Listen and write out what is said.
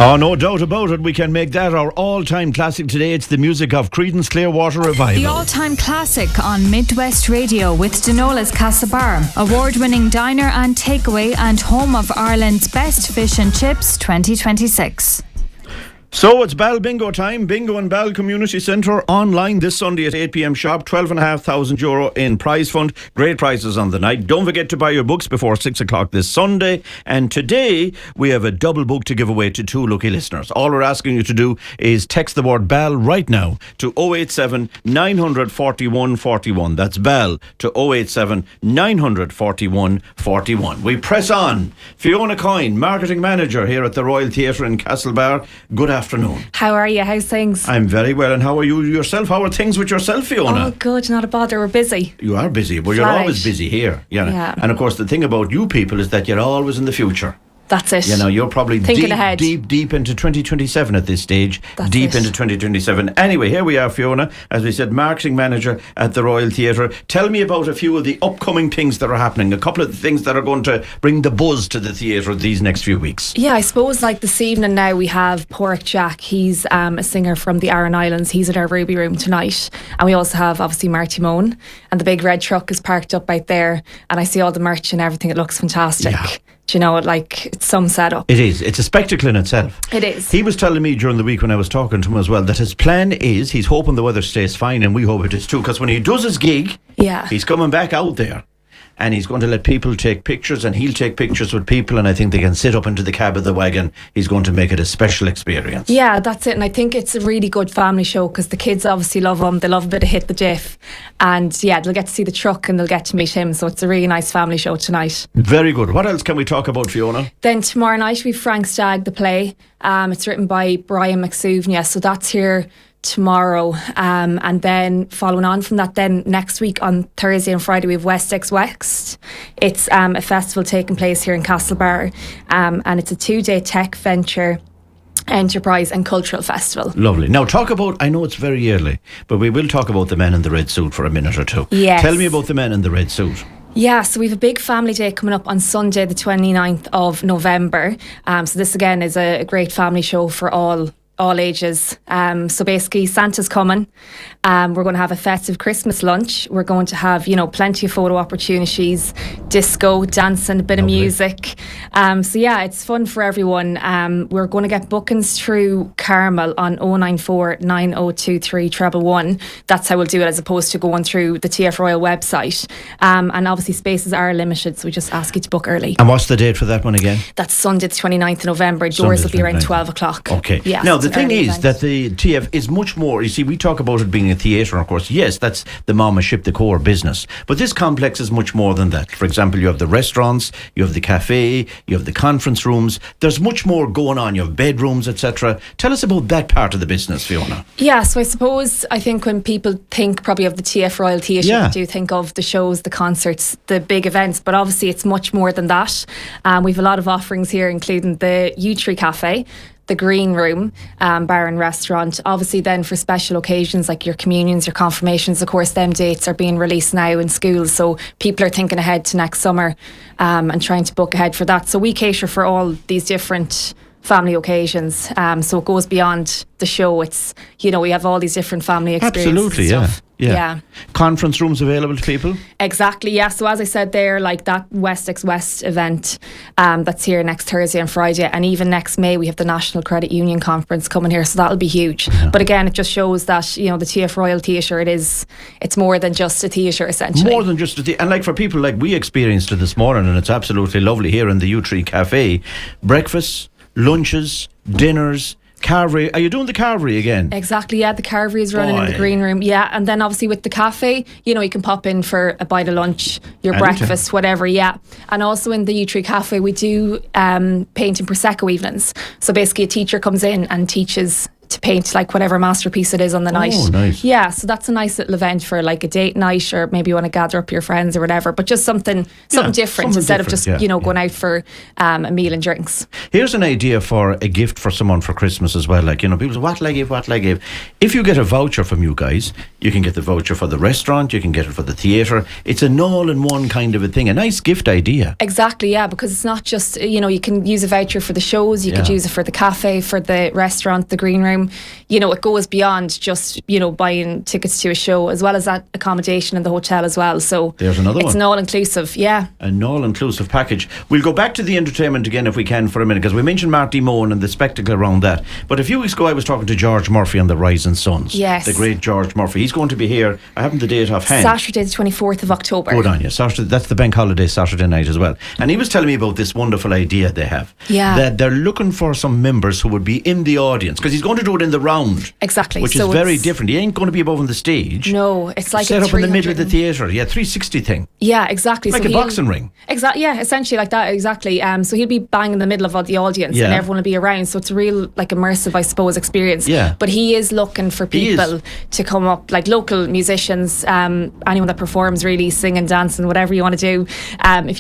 Oh, no doubt about it. We can make that our all-time classic today. It's the music of Creedence Clearwater Revival. The all-time classic on Midwest Radio with Denola's Castlebar, award-winning diner and takeaway and home of Ireland's best fish and chips 2026. So it's Bal Bingo time. Bingo and Bal Community Centre online this Sunday at 8 p.m 'sharp. €12,500 in prize fund. Great prizes on the night. Don't forget to buy your books before 6 o'clock this Sunday. And today we have a double book to give away to 2 lucky listeners. All we're asking you to do is text the word Bal right now to 087 941 41. That's Bal to 087 941 41. We press on. Fiona Coyne, Marketing Manager here at the Royal Theatre in Castlebar. Good afternoon. How are you? How's things? I'm very well. And how are you yourself? How are things with yourself, Fiona? Oh, good. Not a bother. We're busy. You are busy, but you're always busy here. Yeah. And of course, the thing about you people is that you're always in the future. That's it. You know, you're probably thinking ahead. deep into 2027 at this stage. That's deep it. into 2027. Anyway, here we are, Fiona, as we said, Marketing Manager at the Royal Theatre. Tell me about a few of the upcoming things that are happening, a couple of the things that are going to bring the buzz to the theatre these next few weeks. Yeah, I suppose like this evening now we have Pork Jack. He's a singer from the Aran Islands. He's at our Ruby Room tonight. And we also have obviously Marty Moan. And the big red truck is parked up out there. And I see all the merch and everything. It looks fantastic. Yeah. Do you know, like, it's some setup. It is. It's a spectacle in itself. It is. He was telling me during the week when I was talking to him as well that his plan is, he's hoping the weather stays fine, and we hope it is too, because when he does his gig, he's coming back out there and he's going to let people take pictures, and he'll take pictures with people, and I think they can sit up into the cab of the wagon. He's going to make it a special experience. Yeah, that's it. And I think it's a really good family show because the kids obviously love him. They love a bit of Hit the Jiff. And yeah, they'll get to see the truck and they'll get to meet him. So it's a really nice family show tonight. Very good. What else can we talk about, Fiona? Then tomorrow night we've Frank Stagg, the play. It's written by Brian McSuvnia. So that's here tomorrow, and then following on from that, then next week on Thursday and Friday we have West X West. It's a festival taking place here in Castlebar, and it's a 2-day tech venture, enterprise and cultural festival. Lovely. Now talk about, I know it's very early, but we will talk about the men in the red suit for a minute or two. Yes. Tell me about the men in the red suit. Yeah, so we have a big family day coming up on Sunday the 29th of November. So this again is a great family show for all ages. So basically Santa's coming. We're going to have a festive Christmas lunch. We're going to have, plenty of photo opportunities, disco, dancing, a bit of music. So yeah, it's fun for everyone. We're going to get bookings through Carmel on 094 9023 111. That's how we'll do it, as opposed to going through the TF Royal website. And obviously spaces are limited, so we just ask you to book early. And what's the date for that one again? That's Sunday the 29th of November. Doors will be around 12 o'clock. Okay. Yeah, now the thing is event. that the TF is much more, you see, we talk about it being a theatre, and of course, yes, that's the mama ship, the core business, but this complex is much more than that. For example, you have the restaurants, you have the cafe, you have the conference rooms. There's much more going on. You have bedrooms, etc. Tell us about that part of the business, Fiona. Yeah, so I think when people think probably of the TF Royal Theatre, they do think of the shows, the concerts, the big events, but obviously it's much more than that. We've a lot of offerings here, including the Yew Tree Cafe, the Green Room, bar and restaurant. Obviously then for special occasions like your communions, your confirmations, of course them dates are being released now in schools, so people are thinking ahead to next summer and trying to book ahead for that. So we cater for all these different family occasions, so it goes beyond the show. It's, we have all these different family experiences. Absolutely, yeah. Conference rooms available to people? Exactly, yeah. So as I said there, like that West X West event that's here next Thursday and Friday, and even next May we have the National Credit Union Conference coming here, so that'll be huge. But again, it just shows that, the TF Royal Theatre, it's more than just a theatre, essentially. More than just a theatre. And like for people like we experienced it this morning, and it's absolutely lovely here in the Yew Tree Cafe, breakfast, lunches, dinners, carvery. Are you doing the carvery again? Exactly, yeah. The carvery is running in the Green Room. Yeah, and then obviously with the cafe, you can pop in for a bite of lunch, your breakfast, whatever, yeah. And also in the Yew Tree Cafe, we do paint and Prosecco evenings. So basically a teacher comes in and teaches to paint like whatever masterpiece it is on the night. Nice. Yeah, so that's a nice little event for like a date night, or maybe you want to gather up your friends or whatever, but just something different instead of just going out for a meal and drinks. Here's an idea for a gift for someone for Christmas as well. Like, people say, what'll I give? If you get a voucher from you guys, you can get the voucher for the restaurant, you can get it for the theatre. It's an all-in-one kind of a thing. A nice gift idea. Exactly, yeah, because it's not just, you can use a voucher for the shows, you could use it for the cafe, for the restaurant, the green room. It goes beyond just, buying tickets to a show, as well as that accommodation in the hotel as well. So there's another one. It's an all-inclusive, yeah. An all-inclusive package. We'll go back to the entertainment again if we can for a minute, because we mentioned Marty Moan and the spectacle around that. But a few weeks ago I was talking to George Murphy on the Rising Suns. Yes. The great George Murphy. He's going to be here. I haven't the date offhand. Saturday the 24th of October. Good on you. Saturday, that's the bank holiday Saturday night as well. And he was telling me about this wonderful idea they have. Yeah. That they're looking for some members who would be in the audience, because he's going to do it in the round. Exactly. Which is very different. He ain't going to be above on the stage. No, it's like set up in the middle of the theatre. Yeah, 360 thing. Yeah, exactly. Like a boxing ring. Exactly. Yeah, essentially like that. Exactly. So he'll be bang in the middle of the audience, and everyone will be around. So it's a real immersive, I suppose, experience. Yeah. But he is looking for people to come up, like local musicians, anyone that performs, really, singing, dancing, whatever you want to do. If